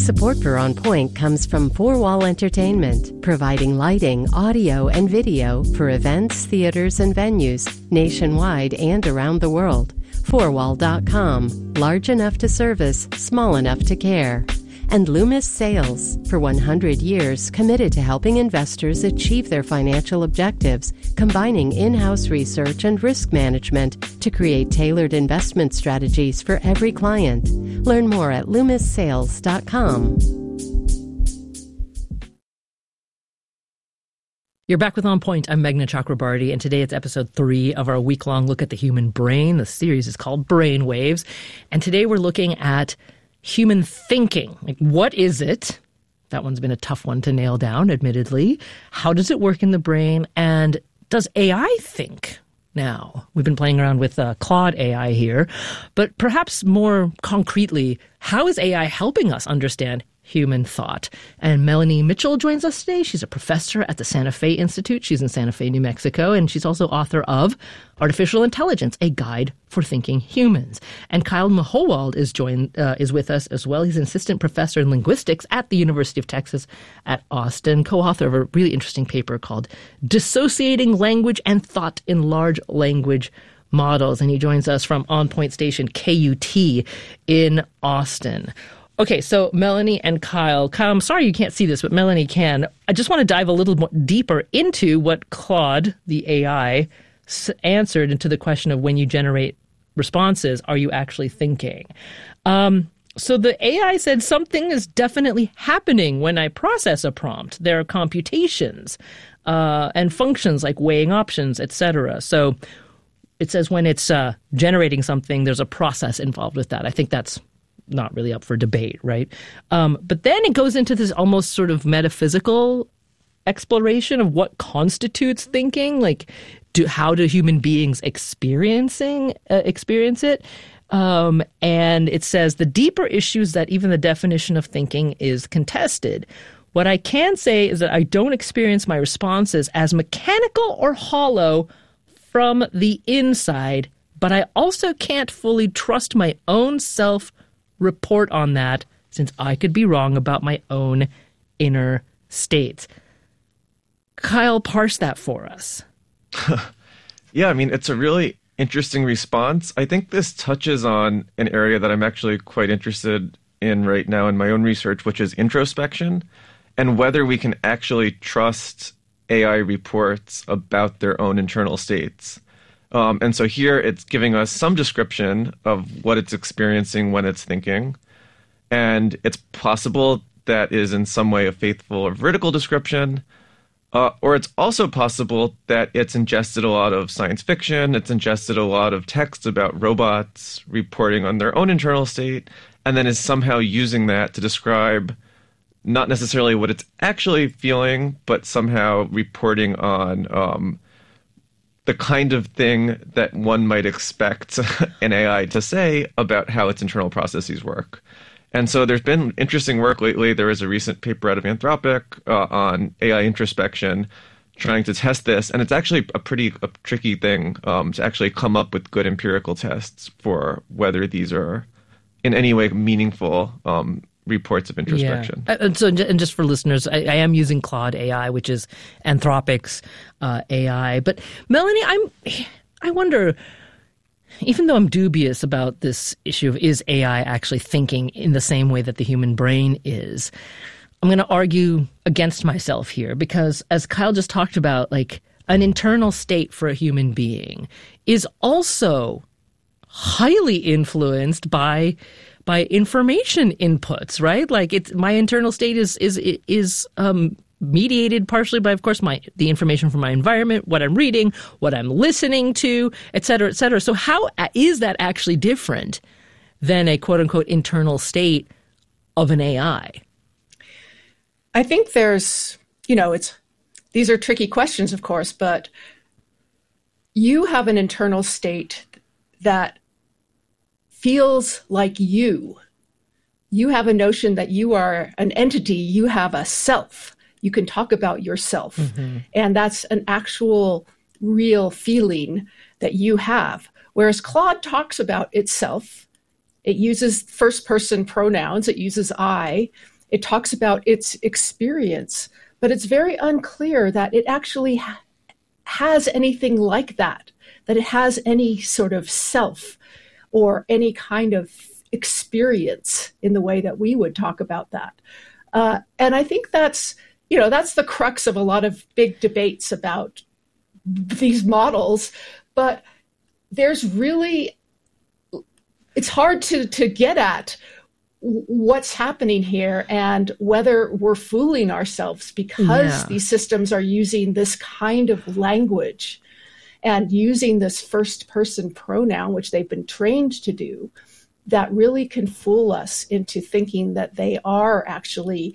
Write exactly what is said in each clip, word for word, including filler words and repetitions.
Support for On Point comes from Four Wall Entertainment, providing lighting, audio, and video for events, theaters, and venues nationwide and around the world. four wall dot com, large enough to service, small enough to care. And Loomis Sales, for one hundred years committed to helping investors achieve their financial objectives, combining in-house research and risk management to create tailored investment strategies for every client. Learn more at loomis sales dot com. You're back with On Point. I'm Meghna Chakrabarty, and today it's episode three of our week-long look at the human brain. The series is called Brain Waves, and today we're looking at human thinking. Like, what is it? That one's been a tough one to nail down, admittedly. How does it work in the brain? And does A I think now? We've been playing around with uh, Claude A I here, but perhaps more concretely, how is A I helping us understand human thought? And Melanie Mitchell joins us today. She's a professor at the Santa Fe Institute. She's in Santa Fe, New Mexico, and she's also author of Artificial Intelligence, A Guide for Thinking Humans. And Kyle Mahowald is joined uh, is with us as well. He's an assistant professor in linguistics at the University of Texas at Austin, co-author of a really interesting paper called Dissociating Language and Thought in Large Language Models. And he joins us from On Point Station K U T in Austin. Okay, so Melanie and Kyle. Kyle, I'm sorry you can't see this, but Melanie can. I just want to dive a little more deeper into what Claude, the A I, s- answered into the question of when you generate responses, are you actually thinking? Um, so the A I said something is definitely happening when I process a prompt. There are computations uh, and functions like weighing options, et cetera. So it says when it's uh, generating something, there's a process involved with that. I think that's not really up for debate, right? Um, but then it goes into this almost sort of metaphysical exploration of what constitutes thinking. Like, do how do human beings experiencing uh, experience it? Um, and it says the deeper issues that even the definition of thinking is contested. What I can say is that I don't experience my responses as mechanical or hollow from the inside, but I also can't fully trust my own self report on that, since I could be wrong about my own inner state. Kyle, parse that for us. Yeah, I mean, it's a really interesting response. I think this touches on an area that I'm actually quite interested in right now in my own research, which is introspection, and whether we can actually trust A I reports about their own internal states. Um, and so here it's giving us some description of what it's experiencing when it's thinking. And it's possible that is in some way a faithful or vertical description. Uh, or it's also possible that it's ingested a lot of science fiction. It's ingested a lot of text about robots reporting on their own internal state, and then is somehow using that to describe not necessarily what it's actually feeling, but somehow reporting on um, the kind of thing that one might expect an A I to say about how its internal processes work. And so there's been interesting work lately. There was a recent paper out of Anthropic uh, on A I introspection trying to test this. And it's actually a pretty a tricky thing um, to actually come up with good empirical tests for whether these are in any way meaningful um reports of introspection. Yeah. And so, and just for listeners, I, I am using Claude A I, which is Anthropic's uh, A I. But Melanie, I'm, I wonder, even though I'm dubious about this issue of is A I actually thinking in the same way that the human brain is, I'm going to argue against myself here because, as Kyle just talked about, like an internal state for a human being is also highly influenced by by information inputs, right? Like it's my internal state is is is um, mediated partially by, of course, my the information from my environment, what I'm reading, what I'm listening to, et cetera, et cetera. So how is that actually different than a quote unquote internal state of an A I? I think there's, you know, it's these are tricky questions, of course, but you have an internal state that feels like you. You have a notion that you are an entity, you have a self. You can talk about yourself. Mm-hmm. And that's an actual, real feeling that you have. Whereas Claude talks about itself. It uses first-person pronouns. It uses I. it talks about its experience, but it's very unclear that it actually ha- has anything like that, that it has any sort of self or any kind of experience in the way that we would talk about that. Uh, and I think that's, you know, that's the crux of a lot of big debates about these models. But there's really, it's hard to, to get at what's happening here and whether we're fooling ourselves because Yeah. these systems are using this kind of language and using this first person pronoun, which they've been trained to do, that really can fool us into thinking that they are actually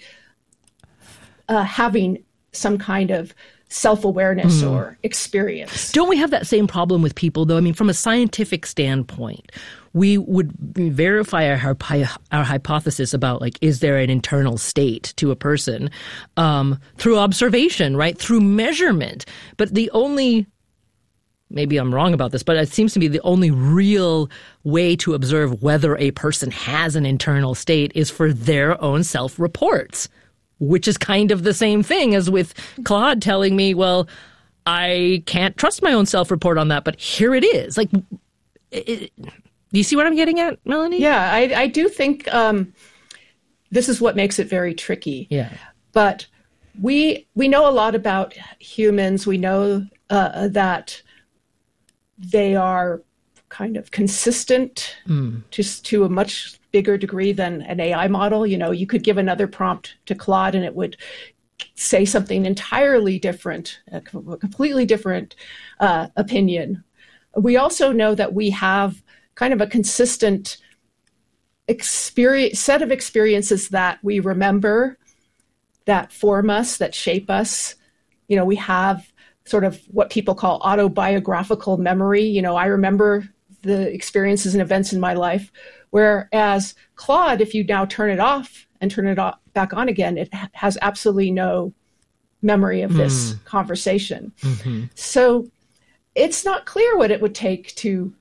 uh, having some kind of self-awareness mm. or experience. Don't we have that same problem with people, though? I mean, from a scientific standpoint, we would verify our, our hypothesis about, like, is there an internal state to a person um, through observation, right? Through measurement. But the only, maybe I'm wrong about this, but it seems to me the only real way to observe whether a person has an internal state is for their own self-reports, which is kind of the same thing as with Claude telling me, well, I can't trust my own self-report on that, but here it is. Like, it, do you see what I'm getting at, Melanie? Yeah, I, I do think um, this is what makes it very tricky. Yeah. But we we know a lot about humans. We know uh, that they are kind of consistent mm. to, to a much bigger degree than an A I model. You know, you could give another prompt to Claude and it would say something entirely different, a completely different uh, opinion. We also know that we have kind of a consistent experience, set of experiences that we remember, that form us, that shape us. You know, we have sort of what people call autobiographical memory. You know, I remember the experiences and events in my life, whereas Claude, if you now turn it off and turn it off, back on again, it ha- has absolutely no memory of this mm. conversation. Mm-hmm. So it's not clear what it would take to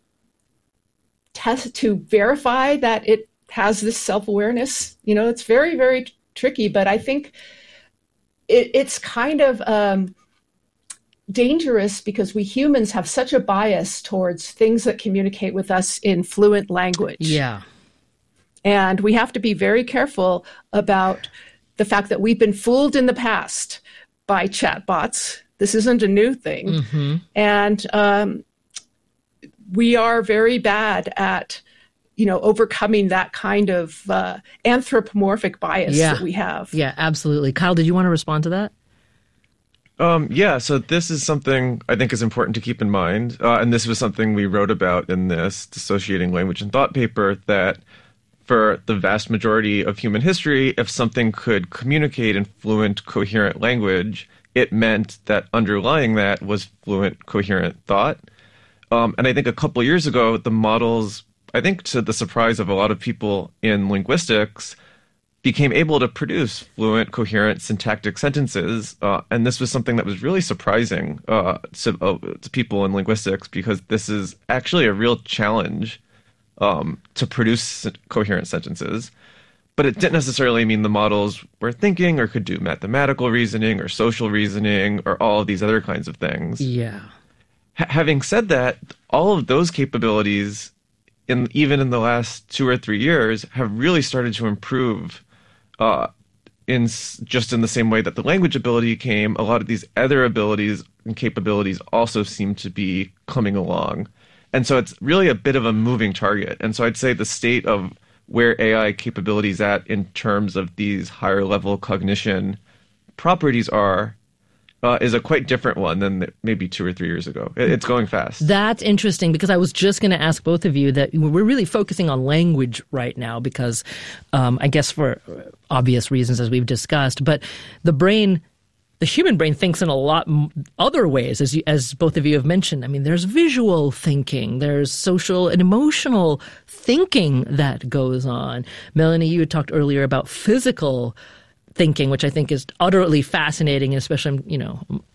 test, to verify that it has this self-awareness. You know, it's very, very t- tricky, but I think it, it's kind of um, dangerous because we humans have such a bias towards things that communicate with us in fluent language. Yeah. And we have to be very careful about the fact that we've been fooled in the past by chatbots. This isn't a new thing. Mm-hmm. And um, we are very bad at, you know, overcoming that kind of uh, anthropomorphic bias yeah. that we have. Yeah, absolutely. Kyle, did you want to respond to that? Um, yeah, so this is something I think is important to keep in mind. Uh, and this was something we wrote about in this Dissociating Language and Thought paper, that for the vast majority of human history, if something could communicate in fluent, coherent language, it meant that underlying that was fluent, coherent thought. Um, and I think a couple of years ago, the models, I think to the surprise of a lot of people in linguistics, became able to produce fluent, coherent, syntactic sentences. Uh, and this was something that was really surprising uh, to, uh, to people in linguistics, because this is actually a real challenge um, to produce coherent sentences. But it didn't necessarily mean the models were thinking or could do mathematical reasoning or social reasoning or all of these other kinds of things. Yeah. H- having said that, all of those capabilities, in even in the last two or three years, have really started to improve. Uh, in just in the same way that the language ability came, a lot of these other abilities and capabilities also seem to be coming along. And so it's really a bit of a moving target. And so I'd say the state of where A I capabilities at in terms of these higher level cognition properties are uh, is a quite different one than maybe two or three years ago. It's going fast. That's interesting, because I was just going to ask both of you that we're really focusing on language right now because um, I guess for obvious reasons, as we've discussed, but the brain, the human brain thinks in a lot other ways, as you, as both of you have mentioned. I mean, there's visual thinking, there's social and emotional thinking that goes on. Melanie, you had talked earlier about physical thinking, which I think is utterly fascinating, especially, you know,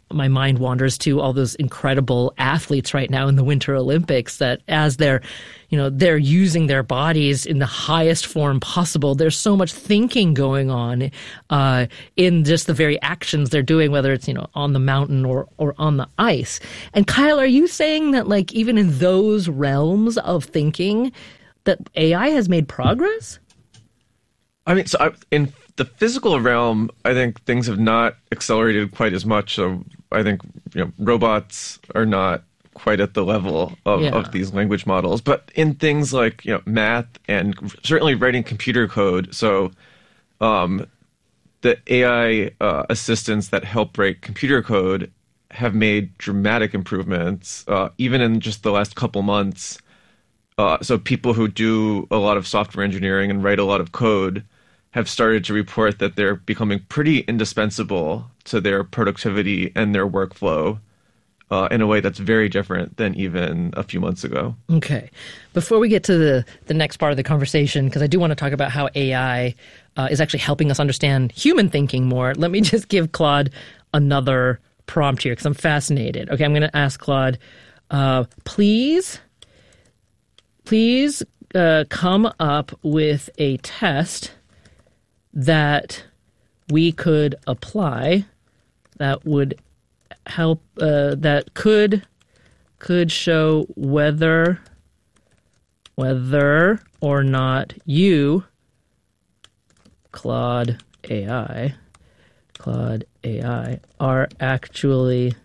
my mind wanders to all those incredible athletes right now in the Winter Olympics that as they're, you know, they're using their bodies in the highest form possible. There's so much thinking going on uh, in just the very actions they're doing, whether it's, you know, on the mountain or, or on the ice. And Kyle, are you saying that like even in those realms of thinking that A I has made progress? I mean, so I, in the physical realm, I think things have not accelerated quite as much. So I think, you know, robots are not quite at the level of, yeah. of these language models. But in things like, you know, math and certainly writing computer code, so um, the A I uh, assistants that help write computer code have made dramatic improvements, uh, even in just the last couple months. Uh, so people who do a lot of software engineering and write a lot of code have started to report that they're becoming pretty indispensable to their productivity and their workflow uh, in a way that's very different than even a few months ago. Okay. Before we get to the, the next part of the conversation, because I do want to talk about how A I uh, is actually helping us understand human thinking more, let me just give Claude another prompt here because I'm fascinated. Okay, I'm going to ask Claude, uh, please, please uh, come up with a test that we could apply that would help, uh, that could could show whether whether or not you, Claude A I, Claude A I, are actually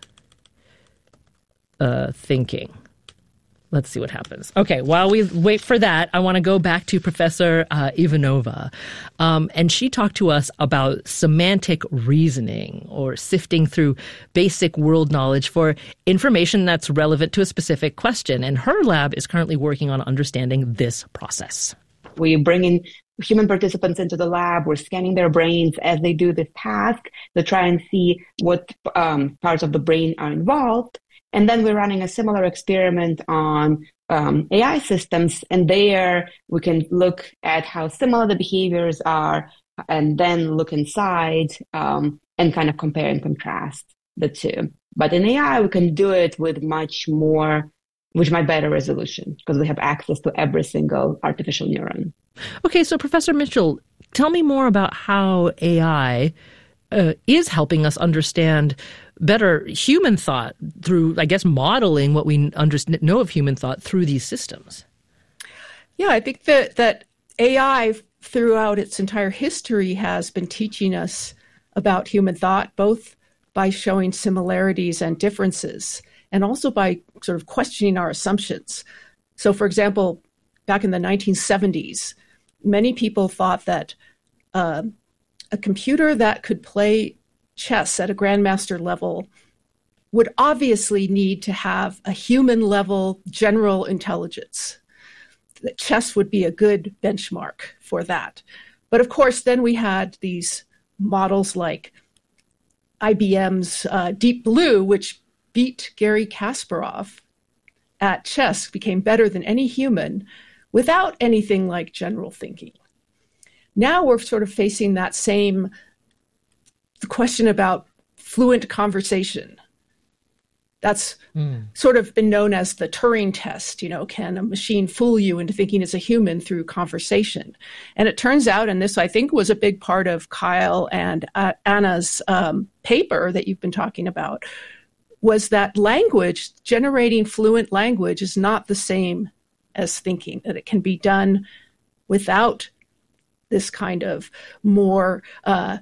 uh, thinking. Let's see what happens. Okay, while we wait for that, I want to go back to Professor uh, Ivanova. Um, and she talked to us about semantic reasoning or sifting through basic world knowledge for information that's relevant to a specific question. And her lab is currently working on understanding this process. We bring in human participants into the lab. We're scanning their brains as they do this task to try and see what um, parts of the brain are involved. And then we're running a similar experiment on um, A I systems. And there we can look at how similar the behaviors are and then look inside um, and kind of compare and contrast the two. But in A I, we can do it with much more, with much better resolution because we have access to every single artificial neuron. Okay, so Professor Mitchell, tell me more about how A I uh, is helping us understand better human thought through, I guess, modeling what we understand, know of human thought through these systems. Yeah, I think that, that A I throughout its entire history has been teaching us about human thought, both by showing similarities and differences, and also by sort of questioning our assumptions. So, for example, back in the nineteen seventies, many people thought that uh, a computer that could play chess at a grandmaster level would obviously need to have a human level general intelligence. That chess would be a good benchmark for that. But of course, then we had these models like I B M's uh, Deep Blue, which beat Garry Kasparov at chess, became better than any human without anything like general thinking. Now we're sort of facing that same the question about fluent conversation. That's mm. sort of been known as the Turing test. You know, can a machine fool you into thinking it's a human through conversation? And it turns out, and this I think was a big part of Kyle and uh, Anna's um, paper that you've been talking about, was that language, generating fluent language is not the same as thinking, that it can be done without this kind of more uh,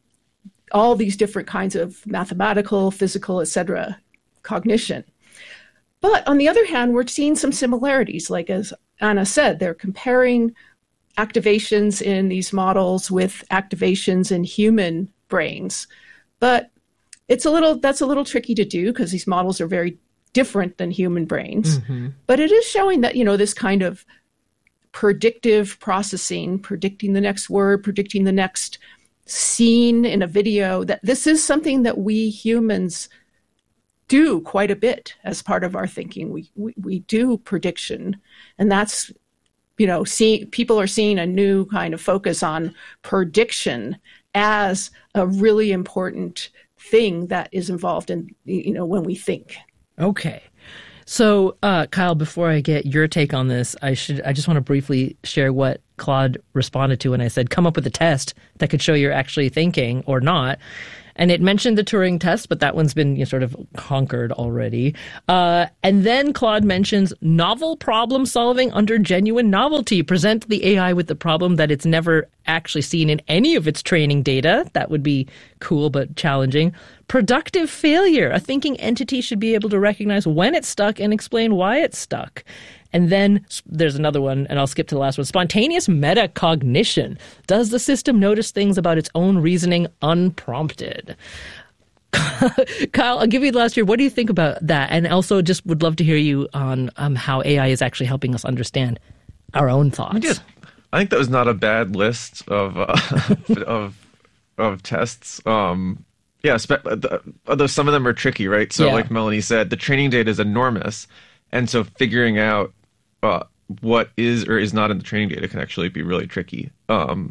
all these different kinds of mathematical, physical, et cetera, cognition. But on the other hand, we're seeing some similarities. Like as Anna said, they're comparing activations in these models with activations in human brains. But it's a little, that's a little tricky to do because these models are very different than human brains. Mm-hmm. But it is showing that, you know, this kind of predictive processing, predicting the next word, predicting the next scene in a video, that this is something that we humans do quite a bit as part of our thinking. We we, we do prediction, and that's, you know, see, people are seeing a new kind of focus on prediction as a really important thing that is involved in, you know, when we think. Okay. So, uh, Kyle, before I get your take on this, I should I just want to briefly share what Claude responded to when I said, come up with a test that could show you're actually thinking or not. And it mentioned the Turing test, but that one's been, you know, sort of conquered already. Uh, and then Claude mentions novel problem solving under genuine novelty. Present the A I with the problem that it's never actually seen in any of its training data. That would be cool, but challenging. Productive failure. A thinking entity should be able to recognize when it's stuck and explain why it's stuck. And then there's another one, and I'll skip to the last one. Spontaneous metacognition. Does the system notice things about its own reasoning unprompted? Kyle, I'll give you the last year. What do you think about that? And also just would love to hear you on um, how A I is actually helping us understand our own thoughts. Yeah, I think that was not a bad list of uh, of of tests. Um, yeah, although some of them are tricky, right? So yeah. Like Melanie said, the training data is enormous. And so figuring out uh, what is or is not in the training data can actually be really tricky. Um,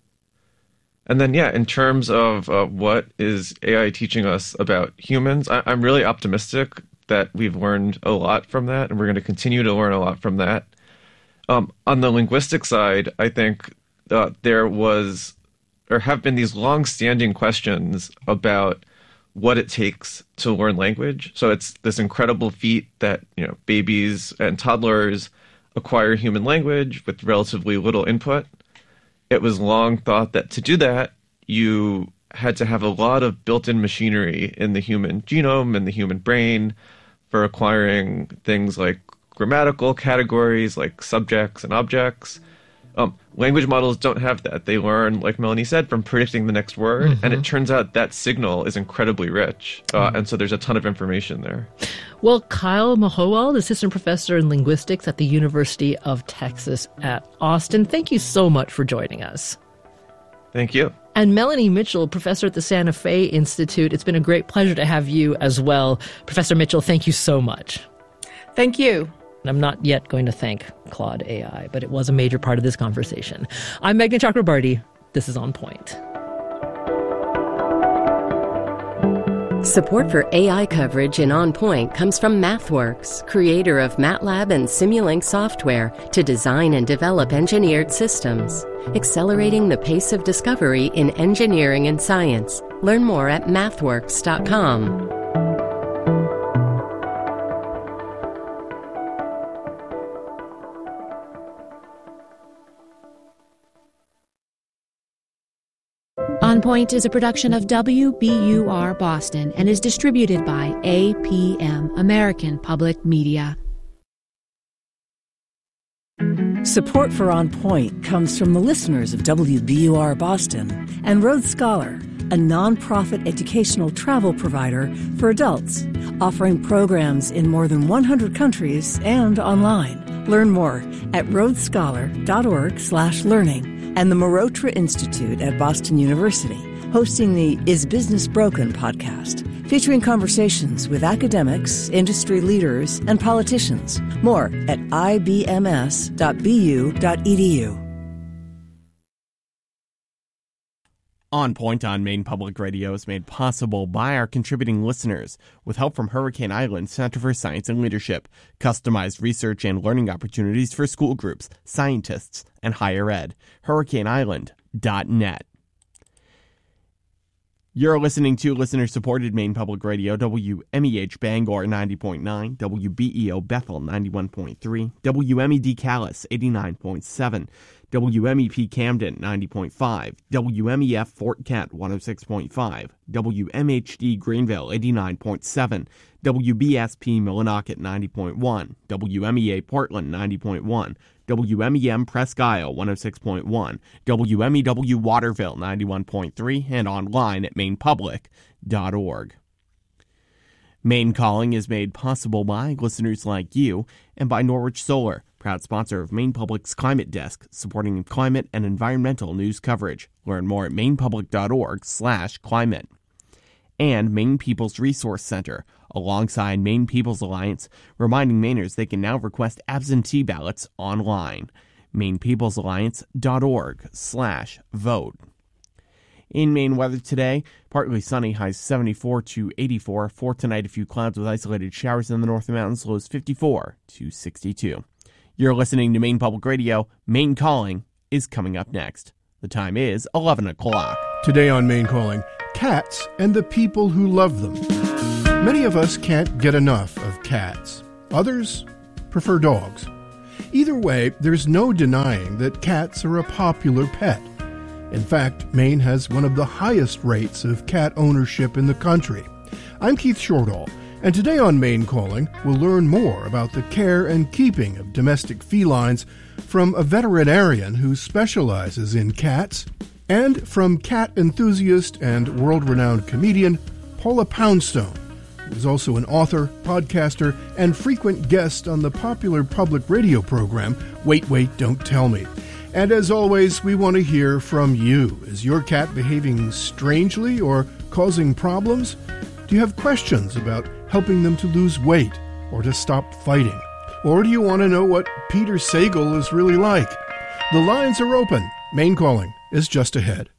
and then, yeah, in terms of uh, what is A I teaching us about humans, I- I'm really optimistic that we've learned a lot from that, and we're going to continue to learn a lot from that. Um, on the linguistic side, I think uh, there was or have been these long-standing questions about what it takes to learn language. So it's this incredible feat that, you know, babies and toddlers acquire human language with relatively little input. It was long thought that to do that, you had to have a lot of built-in machinery in the human genome and the human brain for acquiring things like grammatical categories, like subjects and objects. Um, language models don't have that. They learn, like Melanie said, from predicting the next word. Mm-hmm. And it turns out that signal is incredibly rich. Uh, mm-hmm. And so there's a ton of information there. Well, Kyle Mahowald, assistant professor in linguistics at the University of Texas at Austin, thank you so much for joining us. Thank you. And Melanie Mitchell, professor at the Santa Fe Institute. It's been a great pleasure to have you as well. Professor Mitchell, thank you so much. Thank you. I'm not yet going to thank Claude A I, but it was a major part of this conversation. I'm Meghna Chakrabarty. This is On Point. Support for A I coverage in On Point comes from MathWorks, creator of MATLAB and Simulink software to design and develop engineered systems, accelerating the pace of discovery in engineering and science. Learn more at mathworks dot com. On Point is a production of W B U R Boston and is distributed by A P M, American Public Media. Support for On Point comes from the listeners of W B U R Boston and Road Scholar, a nonprofit educational travel provider for adults, offering programs in more than one hundred countries and online. Learn more at roadscholar.org slash learning. And the Marotra Institute at Boston University, hosting the Is Business Broken podcast, featuring conversations with academics, industry leaders, and politicians. More at I B M S dot B U dot E D U. On Point on Maine Public Radio is made possible by our contributing listeners with help from Hurricane Island Center for Science and Leadership, customized research and learning opportunities for school groups, scientists, and higher ed. hurricane island dot net. You're listening to listener-supported Maine Public Radio, W M E H Bangor ninety point nine, W B E O Bethel ninety-one point three, W M E D Calais eighty-nine point seven, W M E P Camden ninety point five, W M E F Fort Kent one oh six point five, W M H D Greenville eighty-nine point seven, W B S P Millinocket ninety point one, W M E A Portland ninety point one, W M E M Presque Isle one oh six point one, W M E W Waterville ninety-one point three, and online at maine public dot org. Maine Calling is made possible by listeners like you and by Norwich Solar, proud sponsor of Maine Public's Climate Desk, supporting climate and environmental news coverage. Learn more at maine public dot org slash climate. And Maine People's Resource Center, alongside Maine People's Alliance, reminding Mainers they can now request absentee ballots online. maine people's alliance dot org slash vote. In Maine weather today, partly sunny, highs seventy-four to eighty-four. For tonight, a few clouds with isolated showers in the North Mountains, lows fifty-four to sixty-two. You're listening to Maine Public Radio. Maine Calling is coming up next. The time is eleven o'clock. Today on Maine Calling, cats and the people who love them. Many of us can't get enough of cats. Others prefer dogs. Either way, there's no denying that cats are a popular pet. In fact, Maine has one of the highest rates of cat ownership in the country. I'm Keith Shortall, and today on Maine Calling, we'll learn more about the care and keeping of domestic felines from a veterinarian who specializes in cats, and from cat enthusiast and world-renowned comedian Paula Poundstone, who is also an author, podcaster, and frequent guest on the popular public radio program Wait, Wait, Don't Tell Me. And as always, we want to hear from you. Is your cat behaving strangely or causing problems? Do you have questions about helping them to lose weight or to stop fighting? Or do you want to know what Peter Sagal is really like? The lines are open. Maine Calling is just ahead.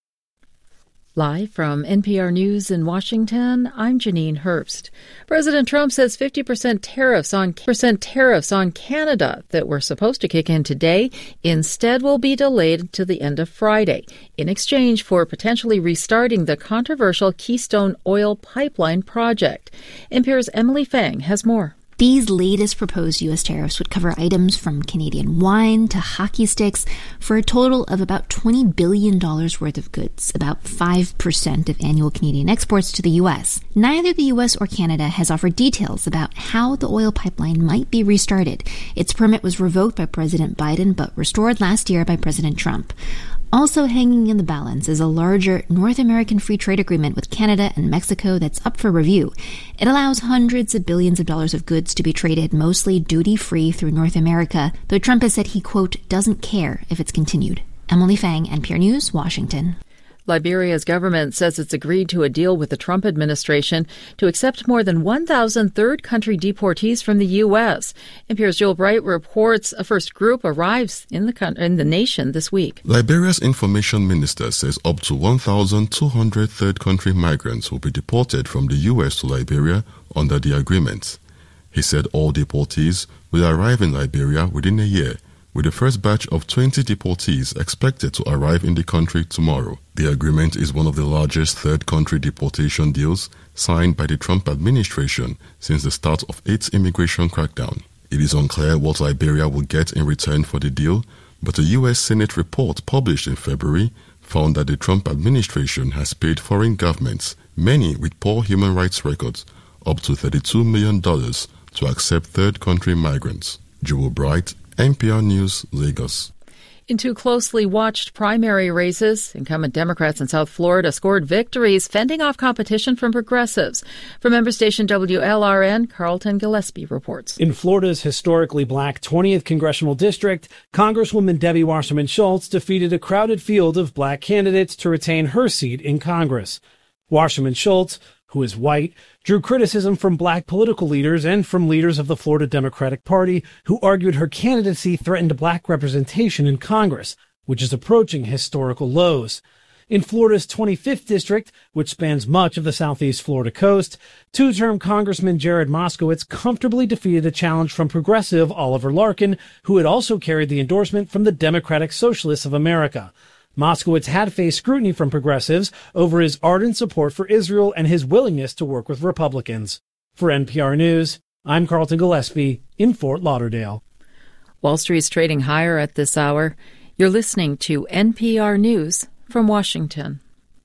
Live from N P R News in Washington, I'm Janine Herbst. President Trump says fifty percent tariffs on percent tariffs on Canada that were supposed to kick in today instead will be delayed to the end of Friday in exchange for potentially restarting the controversial Keystone Oil Pipeline project. N P R's Emily Fang has more. These latest proposed U S tariffs would cover items from Canadian wine to hockey sticks for a total of about twenty billion dollars worth of goods, about five percent of annual Canadian exports to the U S. Neither the U S or Canada has offered details about how the oil pipeline might be restarted. Its permit was revoked by President Biden but restored last year by President Trump. Also hanging in the balance is a larger North American free trade agreement with Canada and Mexico that's up for review. It allows hundreds of billions of dollars of goods to be traded mostly duty-free through North America, though Trump has said he, quote, doesn't care if it's continued. Emily Fang, N P R News, Washington. Liberia's government says it's agreed to a deal with the Trump administration to accept more than one thousand third-country deportees from the U S. N P R's Joel Bright reports a first group arrives in the in the nation this week. Liberia's information minister says up to one thousand two hundred third-country migrants will be deported from the U S to Liberia under the agreement. He said all deportees will arrive in Liberia within a year, with the first batch of twenty deportees expected to arrive in the country tomorrow. The agreement is one of the largest third-country deportation deals signed by the Trump administration since the start of its immigration crackdown. It is unclear what Liberia will get in return for the deal, but a U S Senate report published in February found that the Trump administration has paid foreign governments, many with poor human rights records, up to thirty-two million dollars to accept third-country migrants. Joel Bright, N P R News, Lagos. In two closely watched primary races, incumbent Democrats in South Florida scored victories, fending off competition from progressives. From member station W L R N, Carlton Gillespie reports. In Florida's historically black twentieth Congressional District, Congresswoman Debbie Wasserman Schultz defeated a crowded field of black candidates to retain her seat in Congress. Wasserman Schultz, who is white, drew criticism from black political leaders and from leaders of the Florida Democratic Party who argued her candidacy threatened black representation in Congress, which is approaching historical lows. In Florida's twenty-fifth district, which spans much of the southeast Florida coast, two-term Congressman Jared Moskowitz comfortably defeated a challenge from progressive Oliver Larkin, who had also carried the endorsement from the Democratic Socialists of America. Moskowitz had faced scrutiny from progressives over his ardent support for Israel and his willingness to work with Republicans. For N P R News, I'm Carlton Gillespie in Fort Lauderdale. Wall Street's trading higher at this hour. You're listening to N P R News from Washington.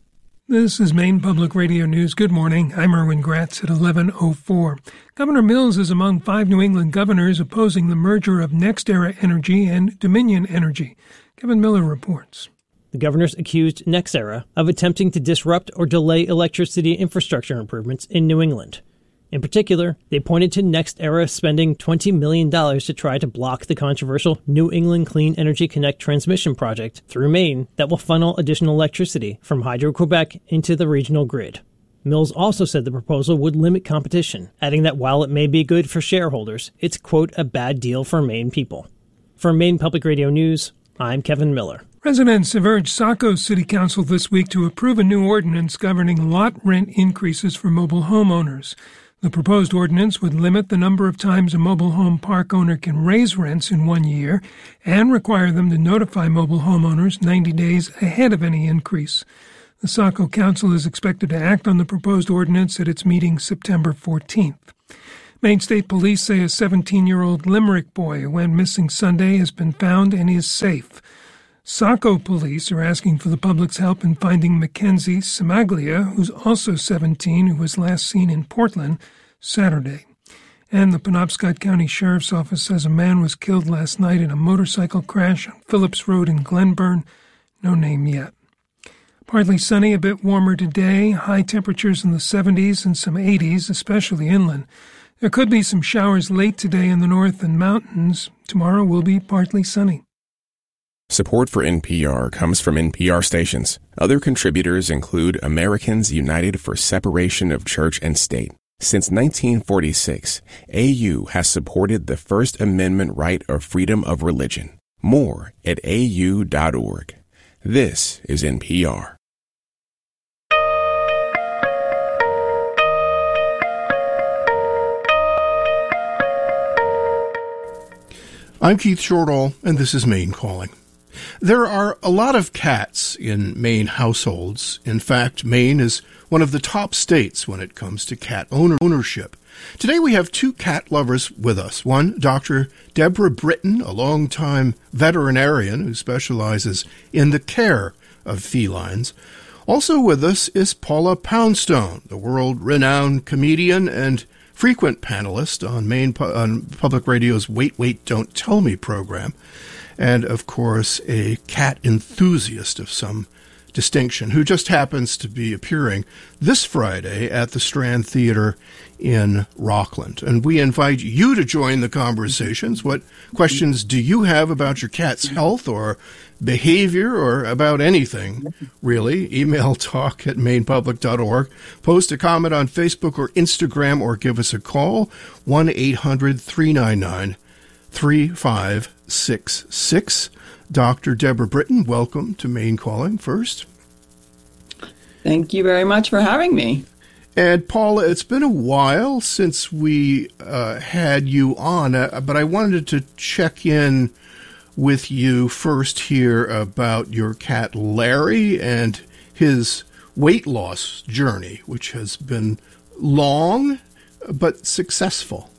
This is Maine Public Radio News. Good morning. I'm Erwin Gratz at eleven oh four. Governor Mills is among five New England governors opposing the merger of NextEra Energy and Dominion Energy. Kevin Miller reports. The governors accused NextEra of attempting to disrupt or delay electricity infrastructure improvements in New England. In particular, they pointed to NextEra spending twenty million dollars to try to block the controversial New England Clean Energy Connect transmission project through Maine that will funnel additional electricity from Hydro-Quebec into the regional grid. Mills also said the proposal would limit competition, adding that while it may be good for shareholders, it's, quote, a bad deal for Maine people. For Maine Public Radio News, I'm Kevin Miller. Residents have urged Saco City Council this week to approve a new ordinance governing lot rent increases for mobile homeowners. The proposed ordinance would limit the number of times a mobile home park owner can raise rents in one year and require them to notify mobile homeowners ninety days ahead of any increase. The Saco Council is expected to act on the proposed ordinance at its meeting September fourteenth. Maine State Police say a seventeen-year-old Limerick boy who went missing Sunday has been found and is safe. Saco police are asking for the public's help in finding Mackenzie Simaglia, who's also seventeen, who was last seen in Portland Saturday. And the Penobscot County Sheriff's Office says a man was killed last night in a motorcycle crash on Phillips Road in Glenburn. No name yet. Partly sunny, a bit warmer today, high temperatures in the seventies and some eighties, especially inland. There could be some showers late today in the north and mountains. Tomorrow will be partly sunny. Support for N P R comes from N P R stations. Other contributors include Americans United for Separation of Church and State. Since nineteen forty-six, A U has supported the First Amendment right of freedom of religion. More at A U dot org. This is N P R. I'm Keith Shortall, and this is Maine Calling. There are a lot of cats in Maine households. In fact, Maine is one of the top states when it comes to cat owner ownership. Today we have two cat lovers with us. One, Doctor Deborah Britton, a longtime veterinarian who specializes in the care of felines. Also with us is Paula Poundstone, the world-renowned comedian and frequent panelist on Maine on Public Radio's Wait, Wait, Don't Tell Me program. And, of course, a cat enthusiast of some distinction, who just happens to be appearing this Friday at the Strand Theater in Rockland. And we invite you to join the conversations. What questions do you have about your cat's health or behavior or about anything, really? Email talk at maine public dot org. Post a comment on Facebook or Instagram, or give us a call, one eight hundred three nine nine three five six six. Doctor Deborah Britton, welcome to Maine Calling first. Thank you very much for having me. And Paula, it's been a while since we uh, had you on, uh, but I wanted to check in with you first here about your cat Larry and his weight loss journey, which has been long but successful.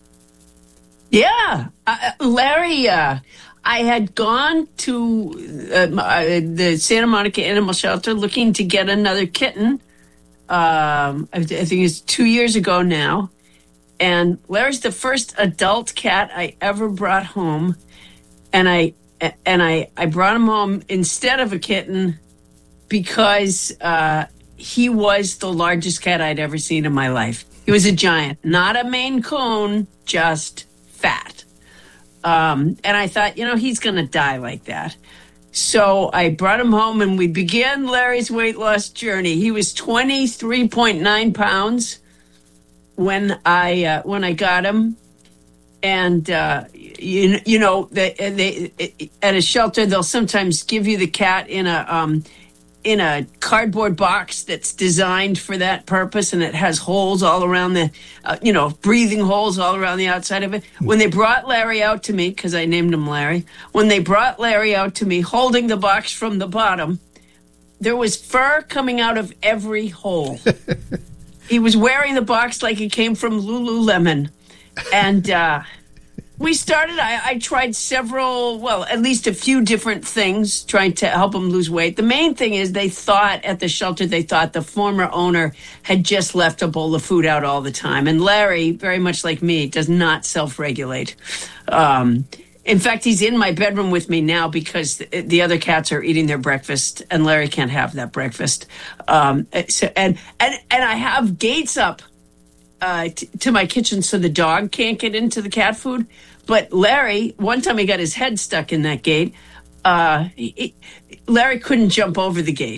Yeah, uh, Larry, uh, I had gone to uh, the Santa Monica Animal Shelter looking to get another kitten. Um, I, I think it's two years ago now. And Larry's the first adult cat I ever brought home. And I and I, I brought him home instead of a kitten because uh, he was the largest cat I'd ever seen in my life. He was a giant, not a Maine Coon, just fat. Um, and I thought, you know, he's going to die like that. So I brought him home and we began Larry's weight loss journey. He was twenty-three point nine pounds when I uh, when I got him. And, uh, you, you know, they, they, at a shelter, they'll sometimes give you the cat in a um, in a cardboard box that's designed for that purpose, and it has holes all around the, uh, you know, breathing holes all around the outside of it. When they brought Larry out to me, because I named him Larry, when they brought Larry out to me holding the box from the bottom, there was fur coming out of every hole. He was wearing the box like it came from Lululemon. And uh, we started, I, I tried several, well, at least a few different things trying to help him lose weight. The main thing is they thought at the shelter, they thought the former owner had just left a bowl of food out all the time. And Larry, very much like me, does not self-regulate. Um, in fact, he's in my bedroom with me now because the, the other cats are eating their breakfast and Larry can't have that breakfast. Um, so, and, and, and I have gates up Uh, t- to my kitchen so the dog can't get into the cat food. But Larry, one time he got his head stuck in that gate. Uh, he, Larry couldn't jump over the gate.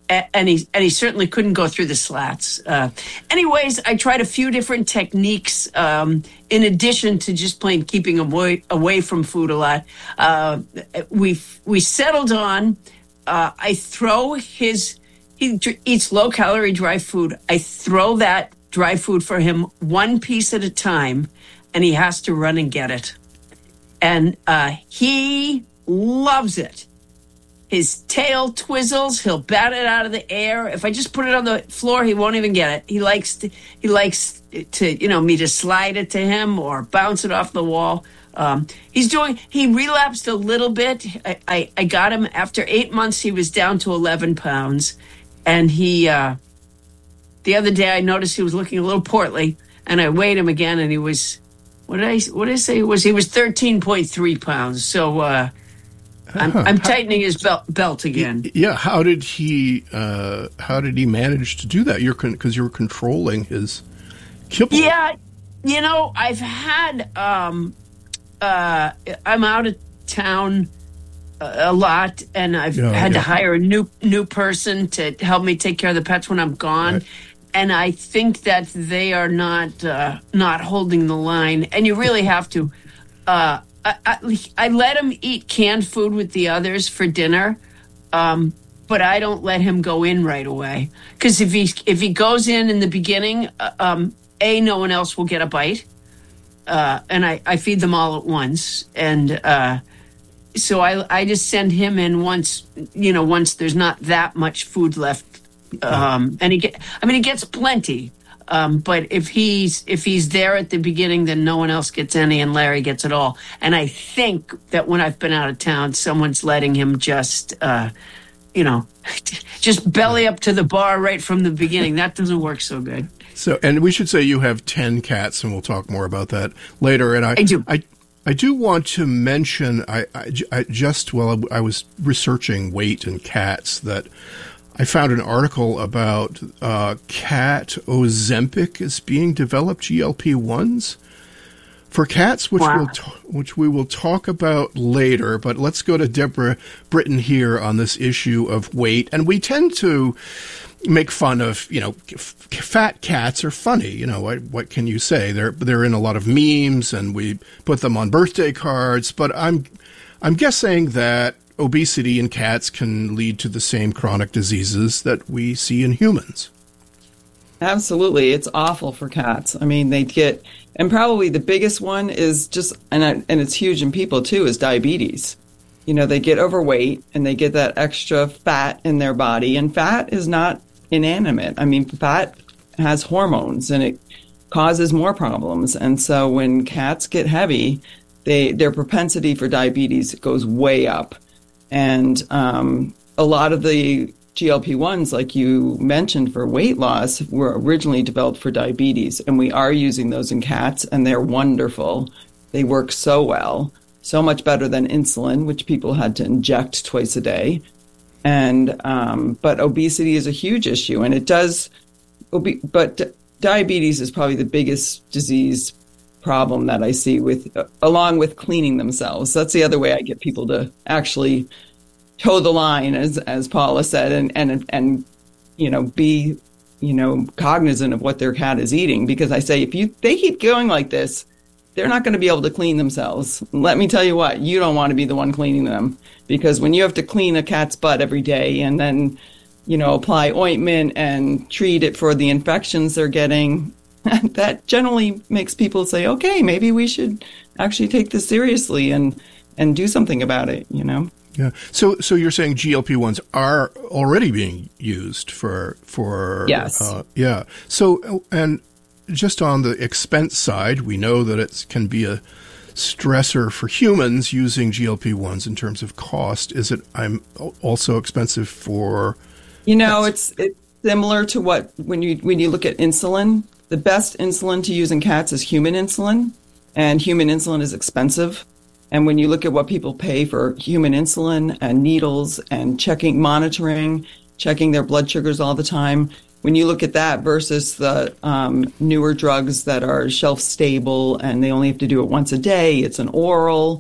and he and he certainly couldn't go through the slats. Uh, anyways, I tried a few different techniques um, in addition to just plain keeping him away, away from food a lot. Uh, we we settled on uh, I throw his he eats low calorie dry food. I throw that dry food for him one piece at a time, and he has to run and get it. And uh, he loves it. His tail twizzles. He'll bat it out of the air. If I just put it on the floor, he won't even get it. He likes to, he likes to, you know, me to slide it to him or bounce it off the wall. Um, he's doing, he relapsed a little bit. I, I, I got him after eight months. He was down to eleven pounds. And he, uh, the other day I noticed he was looking a little portly, and I weighed him again, and he was, what did I, what did I say he was? He was thirteen point three pounds. So, uh, I'm, I'm tightening his belt, belt again. Yeah, how did he? Uh, how did he manage to do that? You're because con- you're controlling his kibble. Yeah, you know, I've had. Um, uh, I'm out of town a, a lot, and I've yeah, had yeah. to hire a new new person to help me take care of the pets when I'm gone. Right. And I think that they are not uh, not holding the line, and you really have to. Uh, I, I, I let him eat canned food with the others for dinner, um, but I don't let him go in right away. Because if he if he goes in in the beginning, uh, um, A, no one else will get a bite. Uh, and I, I feed them all at once. And uh, so I, I just send him in once, you know, once there's not that much food left. Um, and he get, I mean, he gets plenty. Um, but if he's if he's there at the beginning, then no one else gets any, and Larry gets it all. And I think that when I've been out of town, someone's letting him just, uh, you know, just belly up to the bar right from the beginning. That doesn't work so good. So, and we should say you have ten cats, and we'll talk more about that later. And I, I do. I, I do want to mention, I, I, I just while I was researching weight in cats, that I found an article about uh, cat Ozempic is being developed, G L P ones for cats, which wow. we'll ta- which we will talk about later. But let's go to Deborah Britton here on this issue of weight, and we tend to make fun of, you know, f- fat cats are funny. You know, what, what can you say? They're they're in a lot of memes, and we put them on birthday cards. But I'm I'm guessing that obesity in cats can lead to the same chronic diseases that we see in humans. Absolutely. It's awful for cats. I mean, they get, and probably the biggest one is just, and I, and it's huge in people too, is diabetes. You know, they get overweight and they get that extra fat in their body, and fat is not inanimate. I mean, fat has hormones and it causes more problems. And so when cats get heavy, they, their propensity for diabetes goes way up. And um, a lot of the G L P ones, like you mentioned, for weight loss, were originally developed for diabetes. And we are using those in cats, and they're wonderful. They work so well, so much better than insulin, which people had to inject twice a day. And um, but obesity is a huge issue, and it does. Obe- but d- diabetes is probably the biggest disease problem that I see, with uh, along with cleaning themselves. That's the other way I get people to actually toe the line, as as Paula said, and and and you know, be you know cognizant of what their cat is eating, because I say if you they keep going like this, they're not going to be able to clean themselves. Let me tell you what, you don't want to be the one cleaning them, because when you have to clean a cat's butt every day and then you know apply ointment and treat it for the infections they're getting, that generally makes people say, okay, maybe we should actually take this seriously and, and do something about it, you know? Yeah. So so you're saying G L P ones are already being used for, for yes. Uh, yeah. So, and just on the expense side, we know that it can be a stressor for humans using G L P ones in terms of cost. Is it I'm also expensive for... You know, it's it's similar to what, when you when you look at insulin, the best insulin to use in cats is human insulin, and human insulin is expensive. And when you look at what people pay for human insulin and needles and checking, monitoring, checking their blood sugars all the time, when you look at that versus the um, newer drugs that are shelf stable and they only have to do it once a day, it's an oral,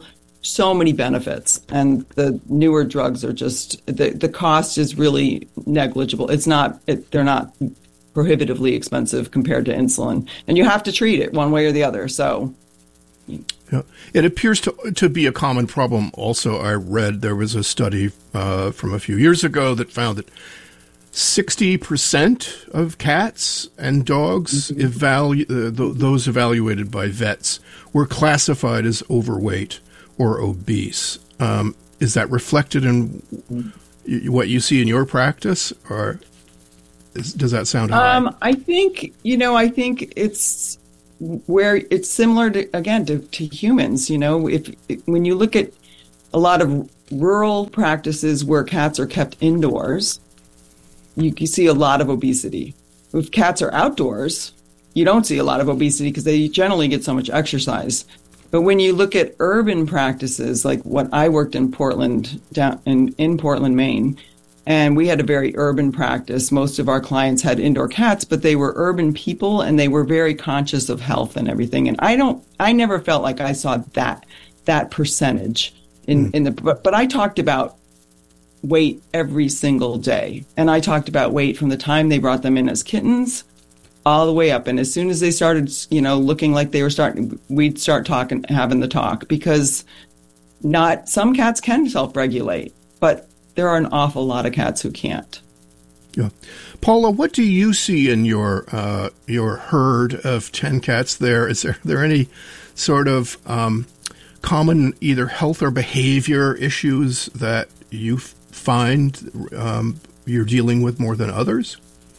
so many benefits, and the newer drugs are just the the cost is really negligible. It's not it, they're not prohibitively expensive compared to insulin, and you have to treat it one way or the other. So. Yeah. It appears to to be a common problem. Also, I read there was a study uh, from a few years ago that found that sixty percent of cats and dogs, mm-hmm. evalu- uh, th- those evaluated by vets, were classified as overweight or obese. Um, is that reflected in y- what you see in your practice, or is, does that sound high? Um, I think, you know, I think it's where it's similar to, again, to, to humans. You know, if when you look at a lot of rural practices where cats are kept indoors, you, you see a lot of obesity. If cats are outdoors, you don't see a lot of obesity because they generally get so much exercise. But when you look at urban practices, like what I worked in Portland, down in, in Portland, Maine, and we had a very urban practice. Most of our clients had indoor cats, but they were urban people and they were very conscious of health and everything. And I don't, I never felt like I saw that, that percentage in, mm. in the, but, but I talked about weight every single day. And I talked about weight from the time they brought them in as kittens all the way up. And as soon as they started, you know, looking like they were starting, we'd start talking, having the talk, because not, some cats can self-regulate, but there are an awful lot of cats who can't. Yeah. Paula, what do you see in your uh, your herd of ten cats there? Is there, there any sort of um, common either health or behavior issues that you find um, you're dealing with more than others?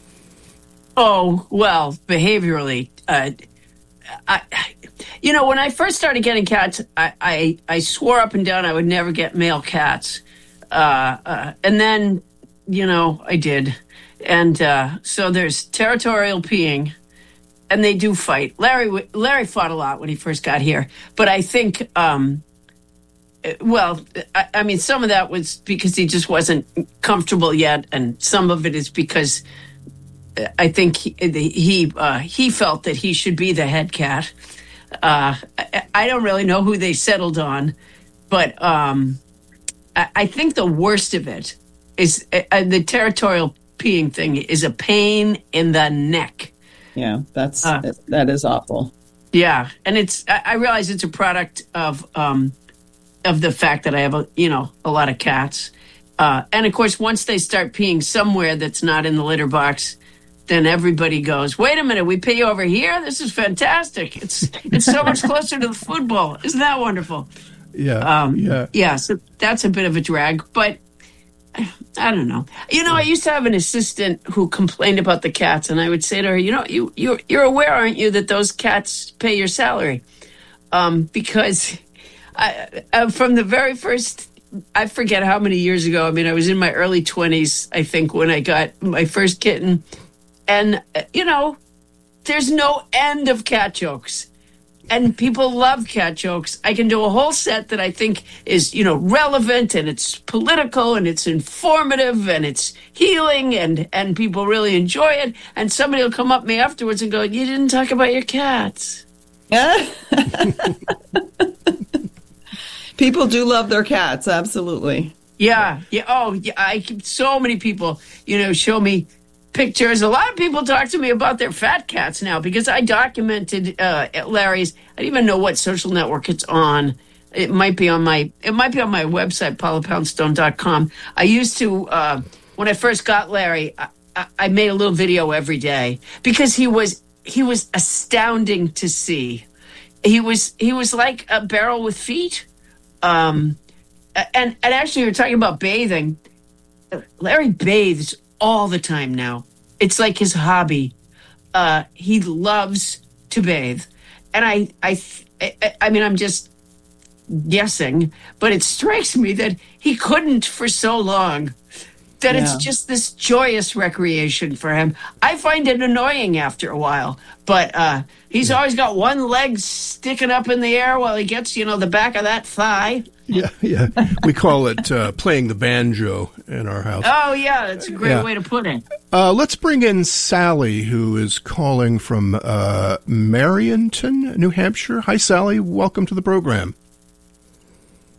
Oh, well, behaviorally, uh, I, you know, when I first started getting cats, I, I, I swore up and down I would never get male cats. Uh, uh, and then, you know, I did. And uh, so there's territorial peeing, and they do fight. Larry Larry fought a lot when he first got here. But I think, um, well, I, I mean, some of that was because he just wasn't comfortable yet. And some of it is because I think he he, uh, he felt that he should be the head cat. Uh, I, I don't really know who they settled on, but... Um, I think the worst of it is uh, the territorial peeing thing is a pain in the neck. Yeah, that's uh, that is awful. Yeah, and it's I, I realize it's a product of um, of the fact that I have a you know a lot of cats, uh, and of course once they start peeing somewhere that's not in the litter box, then everybody goes, "Wait a minute, we pee over here? This is fantastic! It's it's so much closer to the food bowl. Isn't that wonderful?" Yeah, um, yeah, yeah. So that's a bit of a drag, but I don't know. You know, I used to have an assistant who complained about the cats, and I would say to her, "You know, you you're, you're aware, aren't you, that those cats pay your salary?" Um, because I, uh, from the very first, I forget how many years ago. I mean, I was in my early twenties, I think, when I got my first kitten, and uh, you know, there's no end of cat jokes. And people love cat jokes. I can do a whole set that I think is, you know, relevant, and it's political, and it's informative, and it's healing, and, and people really enjoy it. And somebody will come up to me afterwards and go, "You didn't talk about your cats." People do love their cats, absolutely. Yeah, yeah. Oh, yeah. I so many people, you know, show me pictures. A lot of people talk to me about their fat cats now because I documented uh, Larry's. I don't even know what social network it's on. It might be on my. It might be on my website, paula poundstone dot com. I used to uh, when I first got Larry. I, I, I made a little video every day because he was he was astounding to see. He was he was like a barrel with feet. Um, and and actually, we were talking about bathing. Larry bathes all the time now. It's like his hobby. Uh, he loves to bathe. And I, I, I, I mean, I'm just guessing, but it strikes me that he couldn't for so long, that yeah. It's just this joyous recreation for him. I find it annoying after a while, but uh, he's yeah. always got one leg sticking up in the air while he gets, you know, the back of that thigh. Yeah, yeah. We call it uh, playing the banjo in our house. Oh, yeah, that's a great yeah. way to put it. Uh, let's bring in Sally, who is calling from uh, Marionton, New Hampshire. Hi, Sally. Welcome to the program.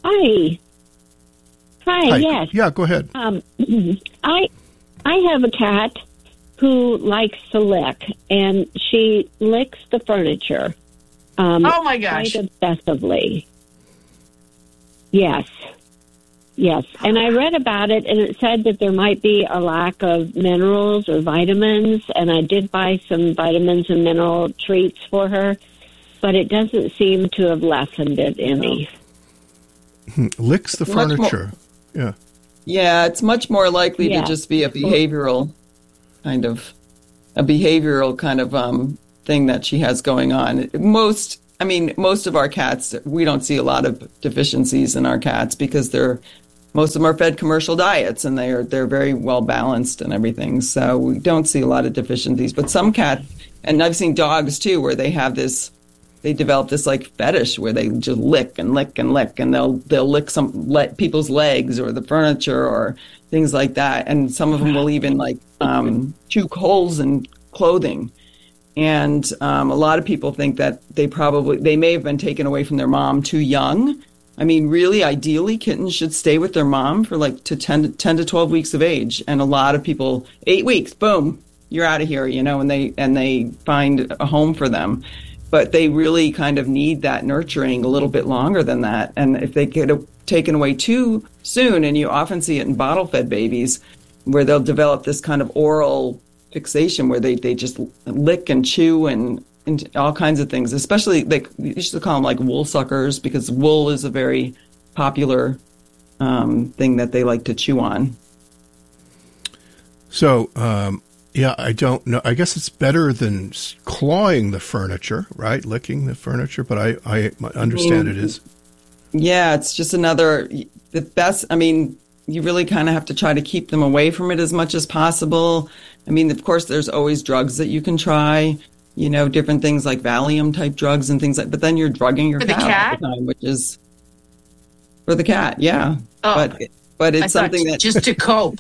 Hi. Hi. Hi. Yes. Yeah. Go ahead. Um, I I have a cat who likes to lick, and she licks the furniture. Um, oh my gosh! Quite obsessively. Yes. Yes, and I read about it, and it said that there might be a lack of minerals or vitamins, and I did buy some vitamins and mineral treats for her, but it doesn't seem to have lessened it any. Licks the furniture. Yeah. Yeah, it's much more likely Yeah. to just be a behavioral kind of a behavioral kind of um, thing that she has going on. Most, I mean, most of our cats, we don't see a lot of deficiencies in our cats because they're most of them are fed commercial diets and they're they're very well balanced and everything. So we don't see a lot of deficiencies. But some cats, and I've seen dogs too, where they have this, they develop this like fetish where they just lick and lick and lick, and they'll they'll lick some let people's legs or the furniture or things like that. And some of them will even like um, chew holes in clothing. And um, a lot of people think that they probably they may have been taken away from their mom too young. I mean, really, ideally, kittens should stay with their mom for like to ten, ten to twelve weeks of age. And a lot of people, eight weeks, boom, you're out of here, you know, and they and they find a home for them. But they really kind of need that nurturing a little bit longer than that. And if they get taken away too soon, and you often see it in bottle-fed babies, where they'll develop this kind of oral fixation where they, they just lick and chew and, and all kinds of things, especially they used to call them like wool suckers because wool is a very popular um, thing that they like to chew on. So, um, yeah, I don't know. I guess it's better than clawing the furniture, right? Licking the furniture, but I, I understand it is. Yeah, it's just another, the best, I mean, you really kind of have to try to keep them away from it as much as possible. I mean, of course, there's always drugs that you can try, you know, different things like Valium type drugs and things like, but then you're drugging your For the cat, cat? all the time, which is for the cat. Yeah. Oh, but, but it's I thought something that just to cope.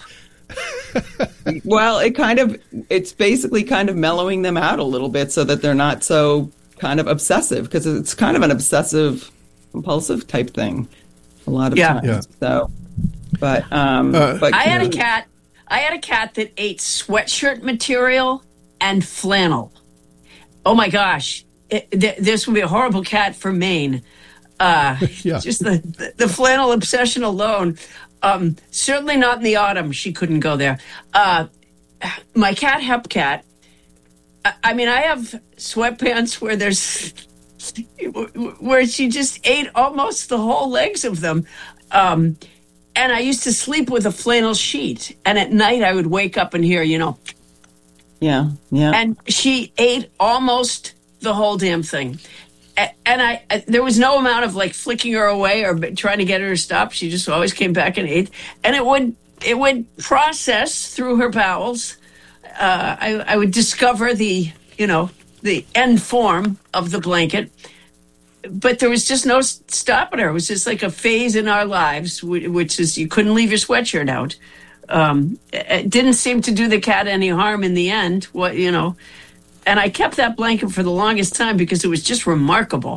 Well, it kind of, it's basically kind of mellowing them out a little bit so that they're not so kind of obsessive, because it's kind of an obsessive compulsive type thing a lot of Yeah. times. Yeah. So, but, um, Uh, but I had you a know, cat. I had a cat that ate sweatshirt material and flannel. Oh my gosh, it, th- this would be a horrible cat for Maine. Uh, Yeah. Just the, the the flannel obsession alone. Um, certainly not in the autumn. She couldn't go there. Uh, my cat, Hepcat. I, I mean, I have sweatpants where there's where she just ate almost the whole legs of them. Um, and I used to sleep with a flannel sheet. And at night I would wake up and hear, you know, yeah, yeah. and she ate almost the whole damn thing. A- And I, I, there was no amount of like flicking her away or b- trying to get her to stop. She just always came back and ate, and it would, it would process through her bowels. Uh, I, I would discover the, you know, the end form of the blanket, but there was just no s- stopping her. It was just like a phase in our lives, wh- which is you couldn't leave your sweatshirt out. Um, it it didn't seem to do the cat any harm in the end. What, you know. And I kept that blanket for the longest time because it was just remarkable.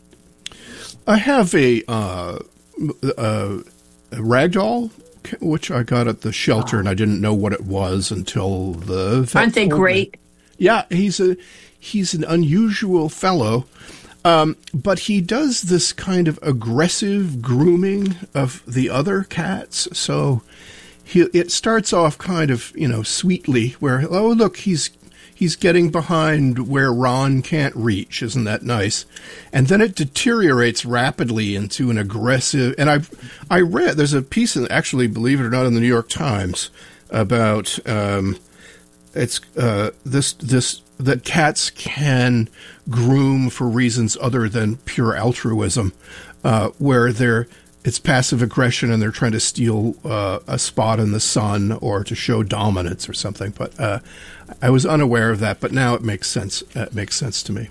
I have a, uh, a, a ragdoll, which I got at the shelter, and I didn't know what it was until the vet Aren't they told me. great? Yeah, he's a he's an unusual fellow, um, but he does this kind of aggressive grooming of the other cats. So he it starts off kind of, you know, sweetly, where, oh, look, he's He's getting behind where Ron can't reach. Isn't that nice? And then it deteriorates rapidly into an aggressive. And I, I read there's a piece, in, actually, believe it or not, in the New York Times about um, it's uh, this this that cats can groom for reasons other than pure altruism, uh, where they're it's passive aggression and they're trying to steal uh, a spot in the sun or to show dominance or something. But uh, I was unaware of that, but now it makes sense. Uh, it makes sense to me.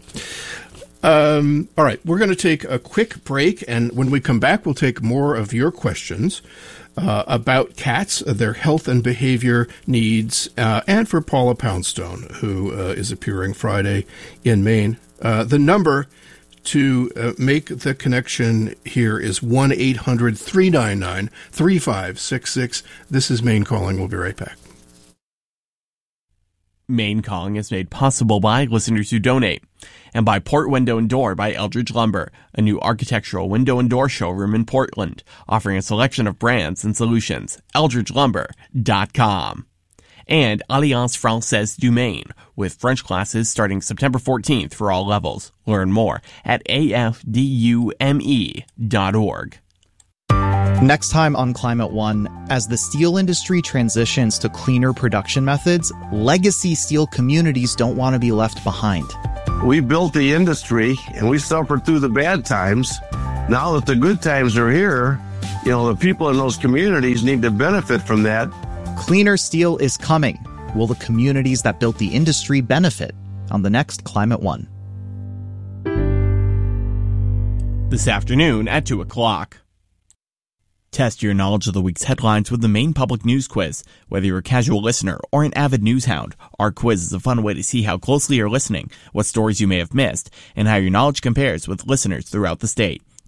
Um, all right, we're going to take a quick break, and when we come back, we'll take more of your questions uh, about cats, uh, their health and behavior needs, uh, and for Paula Poundstone, who uh, is appearing Friday in Maine. Uh, the number to uh, make the connection here is one eight hundred three nine nine three five six six. This is Maine Calling. We'll be right back. Maine Calling is made possible by listeners who donate, and by Port Window and Door by Eldridge Lumber, a new architectural window and door showroom in Portland, offering a selection of brands and solutions. eldridge lumber dot com. And Alliance Française du Maine, with French classes starting September fourteenth for all levels. Learn more at a f d u m e dot org. Next time on Climate One, as the steel industry transitions to cleaner production methods, legacy steel communities don't want to be left behind. We built the industry and we suffered through the bad times. Now that the good times are here, you know, the people in those communities need to benefit from that. Cleaner steel is coming. Will the communities that built the industry benefit? On the next Climate One. This afternoon at two o'clock. Test your knowledge of the week's headlines with the Maine Public News Quiz. Whether you're a casual listener or an avid news hound, our quiz is a fun way to see how closely you're listening, what stories you may have missed, and how your knowledge compares with listeners throughout the state.